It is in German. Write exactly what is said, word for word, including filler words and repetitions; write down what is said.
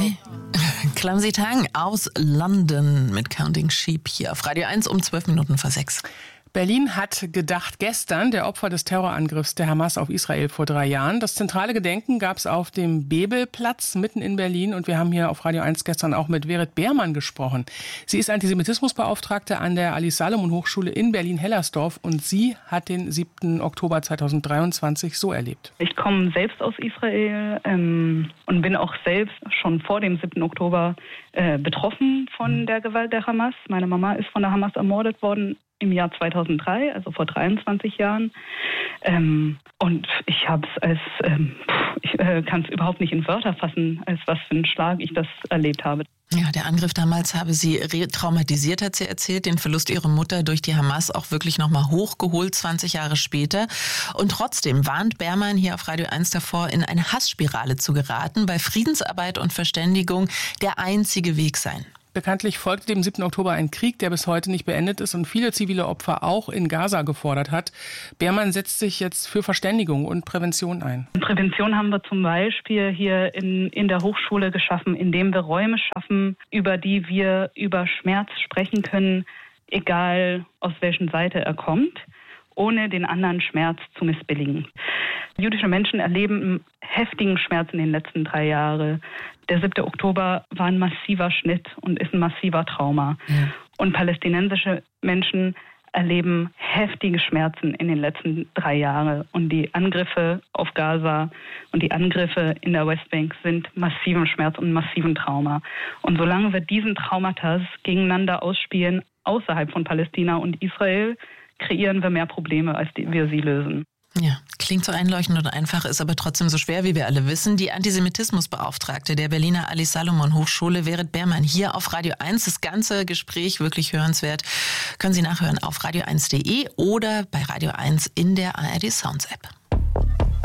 Hi. Clumsy Tang aus London mit Counting Sheep hier auf Radio eins um zwölf Minuten vor sechs. Berlin hat gedacht gestern der Opfer des Terrorangriffs der Hamas auf Israel vor drei Jahren. Das zentrale Gedenken gab es auf dem Bebelplatz mitten in Berlin. Und wir haben hier auf Radio eins gestern auch mit Verit Beermann gesprochen. Sie ist Antisemitismusbeauftragte an der Alice-Salomon-Hochschule in Berlin-Hellersdorf. Und sie hat den siebten Oktober zweitausenddreiundzwanzig so erlebt. Ich komme selbst aus Israel ähm, und bin auch selbst schon vor dem siebten Oktober äh, betroffen von der Gewalt der Hamas. Meine Mama ist von der Hamas ermordet worden im Jahr zweitausenddrei, also vor dreiundzwanzig Jahren. Ähm, und ich habe es als, ähm, ich äh, kann es überhaupt nicht in Wörter fassen, als was für einen Schlag ich das erlebt habe. Ja, der Angriff damals habe sie retraumatisiert, hat sie erzählt, den Verlust ihrer Mutter durch die Hamas auch wirklich nochmal hochgeholt, zwanzig Jahre später. Und trotzdem warnt Beermann hier auf Radio eins davor, in eine Hassspirale zu geraten, weil Friedensarbeit und Verständigung der einzige Weg seien. Bekanntlich folgte dem siebten Oktober ein Krieg, der bis heute nicht beendet ist und viele zivile Opfer auch in Gaza gefordert hat. Beermann setzt sich jetzt für Verständigung und Prävention ein. Prävention haben wir zum Beispiel hier in, in der Hochschule geschaffen, indem wir Räume schaffen, über die wir über Schmerz sprechen können, egal aus welchen Seite er kommt, ohne den anderen Schmerz zu missbilligen. Jüdische Menschen erleben heftigen Schmerz in den letzten drei Jahren. Der siebte Oktober war ein massiver Schnitt und ist ein massiver Trauma. Ja. Und palästinensische Menschen erleben heftige Schmerzen in den letzten drei Jahren. Und die Angriffe auf Gaza und die Angriffe in der Westbank sind massiven Schmerz und massiven Trauma. Und solange wir diesen Traumata gegeneinander ausspielen, außerhalb von Palästina und Israel, kreieren wir mehr Probleme, als die, wir sie lösen. Ja, klingt so einleuchtend und einfach, ist aber trotzdem so schwer, wie wir alle wissen. Die Antisemitismusbeauftragte der Berliner Alice-Salomon-Hochschule, Verit Beermann, hier auf Radio eins. Das ganze Gespräch wirklich hörenswert. Können Sie nachhören auf radio eins punkt de oder bei Radio eins in der A R D Sounds App.